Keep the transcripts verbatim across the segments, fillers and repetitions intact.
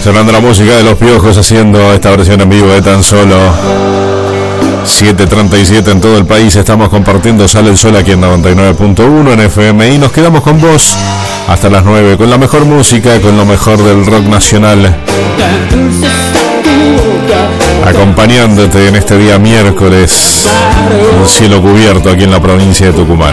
Sonando la música de Los Piojos, haciendo esta versión en vivo de Tan Solo. siete treinta y siete en todo el país. Estamos compartiendo Sale el Sol aquí en noventa y nueve punto uno en F M y nos quedamos con vos hasta las nueve con la mejor música, con lo mejor del rock nacional, acompañándote en este día miércoles, un cielo cubierto aquí en la provincia de Tucumán.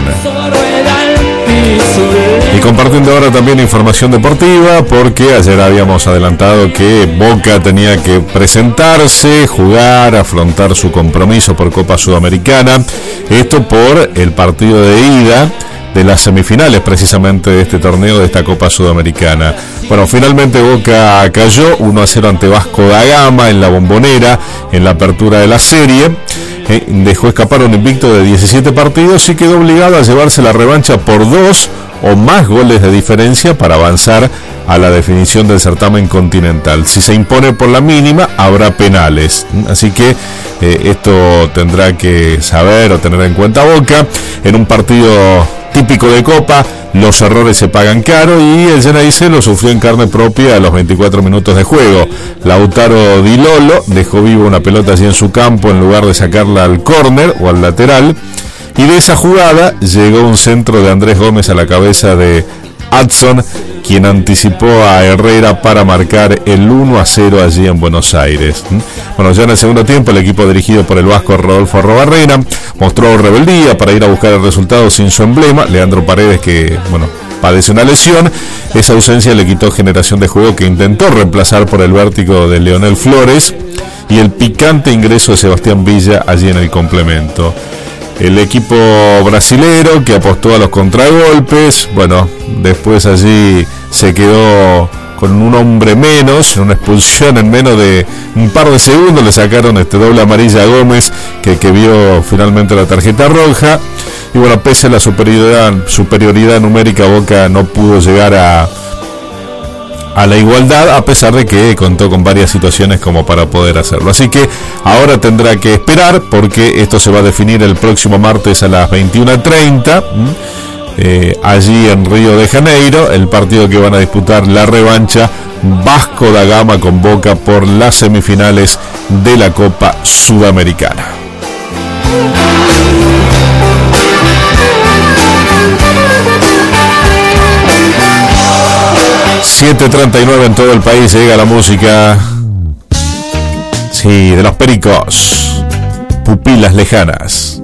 Y compartiendo ahora también información deportiva, porque ayer habíamos adelantado que Boca tenía que presentarse, jugar, afrontar su compromiso por Copa Sudamericana. Esto por el partido de ida de las semifinales precisamente de este torneo, de esta Copa Sudamericana. Bueno, finalmente Boca cayó uno a cero ante Vasco da Gama en la Bombonera, en la apertura de la serie. Eh, dejó escapar un invicto de diecisiete partidos y quedó obligado a llevarse la revancha por dos o más goles de diferencia para avanzar a la definición del certamen continental. Si se impone por la mínima, habrá penales. Así que eh, esto tendrá que saber o tener en cuenta Boca. En un partido típico de Copa, los errores se pagan caro y el Geneise lo sufrió en carne propia a los veinticuatro minutos de juego. Lautaro Di Lolo dejó vivo una pelota allí en su campo en lugar de sacarla al córner o al lateral. Y de esa jugada llegó un centro de Andrés Gómez a la cabeza de Adson, quien anticipó a Herrera para marcar el uno a cero allí en Buenos Aires. Bueno, ya en el segundo tiempo el equipo dirigido por el vasco Rodolfo Arrobarrena mostró rebeldía para ir a buscar el resultado sin su emblema, Leandro Paredes, que bueno, padece una lesión. Esa ausencia le quitó generación de juego que intentó reemplazar por el vértigo de Leonel Flores y el picante ingreso de Sebastián Villa allí en el complemento. El equipo brasilero que apostó a los contragolpes, bueno, después allí se quedó con un hombre menos, una expulsión en menos de un par de segundos, le sacaron este doble amarilla a Gómez, que, que vio finalmente la tarjeta roja. Y bueno, pese a la superioridad, superioridad numérica, Boca no pudo llegar a, a la igualdad, a pesar de que contó con varias situaciones como para poder hacerlo. Así que ahora tendrá que esperar, porque esto se va a definir el próximo martes a las veintiuna treinta, eh, allí en Río de Janeiro, el partido que van a disputar la revancha Vasco da Gama con Boca por las semifinales de la Copa Sudamericana. siete treinta y nueve en todo el país, llega la música, sí, de los Pericos, Pupilas Lejanas.